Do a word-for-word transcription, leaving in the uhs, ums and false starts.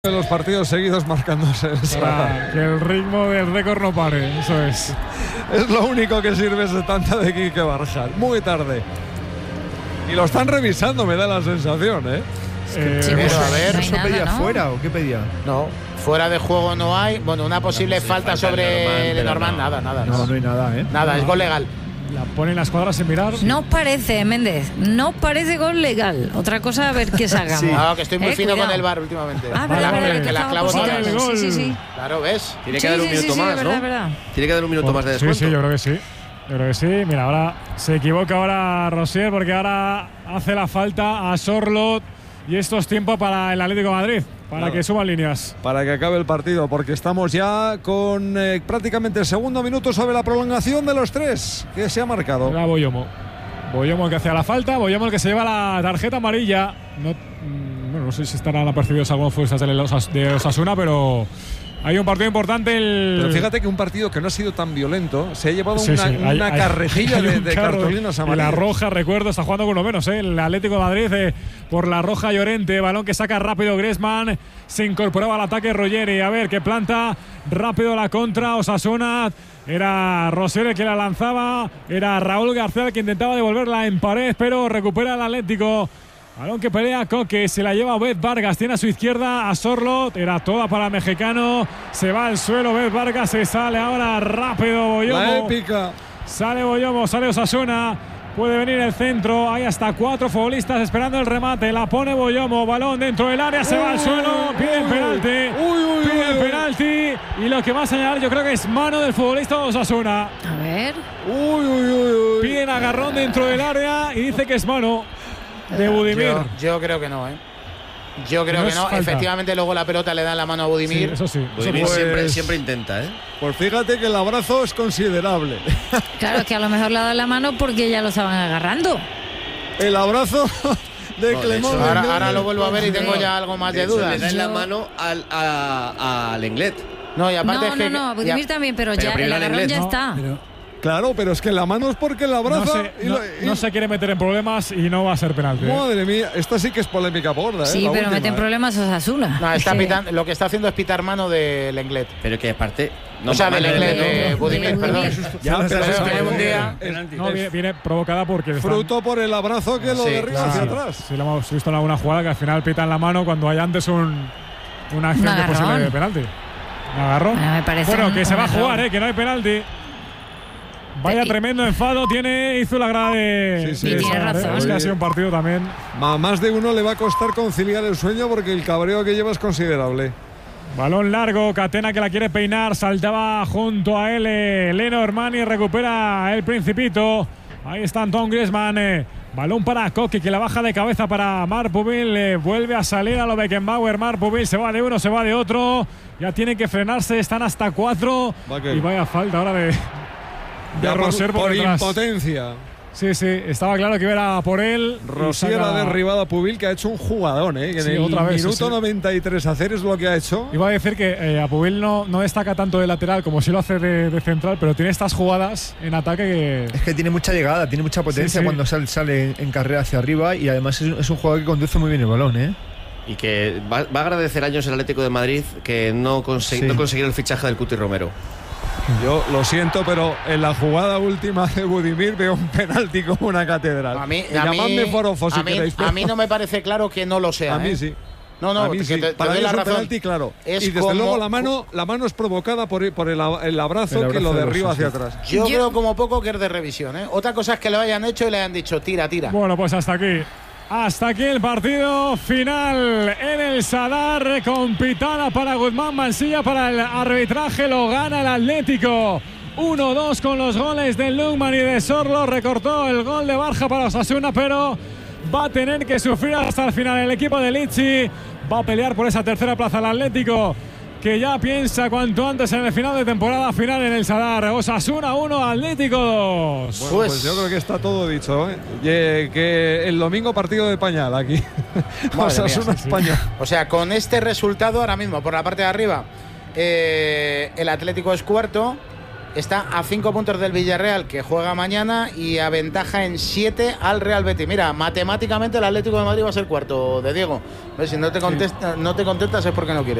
de los partidos seguidos marcándose para que el ritmo del récord no pare, eso es. Es lo único que sirve ese tanto de Quique Barjar. Muy tarde. Y lo están revisando, me da la sensación, ¿eh? eh sí, pero a ver, ¿eso nada, pedía ¿no? fuera o qué pedía? No, fuera de juego no hay. Bueno, una posible no, falta, falta sobre Lenormand, no. nada, nada. No, no, no hay nada, ¿eh? Nada, es gol legal. La ponen las cuadras sin mirar. No parece, Méndez, no parece gol legal. Otra cosa, a ver qué sacamos. Sí. No, que estoy muy eh, fino cuidado. con el V A R últimamente. Ah, verdad, vale, verdad, que que las estaba clavos vale, positando. el Sí, sí, sí. Claro, ¿ves? Tiene que Sí, dar un sí, minuto sí, más, sí, ¿no? verdad, verdad. Tiene que dar un minuto más de descuento. Sí, sí, yo creo que sí. Yo creo que sí. Mira, ahora se equivoca ahora Rosier porque ahora hace la falta a Sorlot y esto es tiempo para el Atlético de Madrid, para Claro. que suban líneas. Para que acabe el partido, porque estamos ya con eh, prácticamente el segundo minuto sobre la prolongación de los tres que se ha marcado. Era Boyomo. Boyomo el que hacía la falta, Boyomo el que se lleva la tarjeta amarilla. No, mm, bueno, no sé si estarán apercibidos algunas fuerzas de Osas- de Osasuna, pero hay un partido importante. El... Pero fíjate que un partido que no ha sido tan violento se ha llevado Sí, una, sí, hay- una hay- carrejilla hay de, un de carro cartulinas y amarillas. la roja, recuerdo, está jugando con uno menos, ¿eh? El Atlético de Madrid eh, por la roja Llorente, balón que saca rápido Griezmann, se incorporaba al ataque Ruggeri, a ver qué planta, rápido la contra Osasuna. Era Rosier el que la lanzaba, era Raúl García el que intentaba devolverla en pared, pero recupera el Atlético. Balón que pelea Coque, se la lleva Obed Vargas, tiene a su izquierda a Sorlot, era toda para el mexicano, se va al suelo Obed Vargas, se sale ahora rápido Boyomo. La épica. Sale Boyomo, sale Osasuna, puede venir el centro, hay hasta cuatro futbolistas esperando el remate, la pone Boyomo, balón dentro del área, se va al suelo, pide el penalti, Uy, uy, pide el uy. penalti y lo que va a señalar yo creo que es mano del futbolista de Osasuna. A ver. Uy, uy, uy, uy. Piden agarrón dentro del área y dice que es mano de Budimir. Yo, yo creo que no, ¿eh? Yo creo No que es no. falta. Efectivamente, luego la pelota le da la mano a Sí, Budimir. eso sí. Budimir Pues- siempre, siempre intenta, ¿eh? Pues fíjate que el abrazo es considerable. Claro, es que a lo mejor le ha dado la mano porque ya lo estaban agarrando. El abrazo de No, de Clemón. hecho, Ahora, ahora lo vuelvo a ver y tengo Sí. ya algo más de De hecho, dudas. le da en la Yo- mano al, a, a Lenglet. No, y aparte No, es que. no, no, Budimir ya- también, pero, Pero ya el primero el agarrón inglés, ya ¿no? está. Pero Claro, pero es que la mano es porque el no, abrazo. se, y no, lo- y- no se quiere meter en problemas y no va a ser penalti. ¿eh? Madre mía, esta sí que es polémica gorda, ¿eh? Sí, La pero última, meten ¿eh? problemas Osasuna. No, está Es que- pitando, lo que está haciendo es pitar mano de Lenglet. Pero que aparte. o sea, de mano Lenglet, no, de no. Budimir, de perdón. Budimir. Ya, pero Pero es es que que un día- es- No, es viene, viene provocada porque están- fruto por el abrazo que lo Sí, derriba claro. hacia Sí, atrás. sí, lo hemos visto en alguna jugada que al final pitan la mano cuando hay antes un, una acción Un de posible agarrón. de penalti. Un agarrón. Bueno, me parece Bueno, un- que se un va a jugar, agarrón. eh, que no hay penalti. Vaya Y- tremendo enfado tiene Izulagrada de. Sí, sí, de Y tiene Sadar, ¿eh? razón. Es que ha sido un partido también. A más de uno le va a costar conciliar el sueño porque el cabreo que lleva es considerable. Balón largo, Catena que la quiere peinar, saltaba junto a él eh, Lenormand y recupera el Principito. Ahí está Antoine Griezmann, eh, balón para Coque que la baja de cabeza para Marc Pubil, eh, vuelve a salir a lo Beckenbauer, Marc Pubil se va de uno, se va de otro, ya tiene que frenarse, están hasta cuatro Va que- y vaya falta ahora de, de Ya por, Rosier por, por detrás. impotencia. Sí, sí, estaba claro que era por él. y Rosier saca- ha derribado a Pubil, que ha hecho un jugadón, ¿eh? Que Sí, en el otra vez, sí, minuto sí. noventa y tres hacer es lo que ha hecho. Iba a decir que eh, a Pubil no, no destaca tanto de lateral como si lo hace de, de central, pero tiene estas jugadas en ataque que. Es que tiene mucha llegada, tiene mucha potencia sí. cuando sale, sale en carrera hacia arriba y además es, un- es un jugador que conduce muy bien el balón, ¿eh? Y que va, va a agradecer años el Atlético de Madrid que no, conse- Sí. no consiguiera el fichaje del Cuti Romero. Yo lo siento, pero en la jugada última de Budimir veo un penalti como una catedral. A mí, Y a mí, llamadme forofo si a mí- queréis. a pero- mí no me parece claro que no lo sea. A mí ¿eh? sí. No, no, a mí que sí. te, te Para doy mí la es un razón. penalti, claro. Es y desde como- luego la mano, la mano es provocada por, por el, el abrazo El que lo abrazo de derriba Rosier, hacia sí. atrás. Yo, Yo- creo como poco que es de revisión. ¿eh? Otra cosa es que lo hayan hecho y le hayan dicho tira, tira. Bueno, pues hasta aquí. Hasta aquí el partido final en el Sadar con pitada para Guzmán Mansilla para el arbitraje. Lo gana el Atlético. uno dos con los goles de Lungman y de Sorlo. Recortó el gol de Barja para Osasuna, pero va a tener que sufrir hasta el final. El equipo de Lichi va a pelear por esa tercera plaza el Atlético, que ya piensa cuanto antes en el final de temporada final en el Sadar. Osasuna uno, Atlético dos. Bueno, pues, Pues- yo creo que está todo dicho, ¿eh? Y, eh, que el domingo partido de pañal aquí. Madre Osasuna mía, sí, sí. España. O sea, con este resultado ahora mismo, por la parte de arriba, eh, el Atlético es cuarto, está a cinco puntos del Villarreal, que juega mañana, y a ventaja en siete al Real Betis. Mira, matemáticamente el Atlético de Madrid va a ser cuarto, de Diego. ¿Ves? Si no te, contesta, no te contentas es porque no quieres.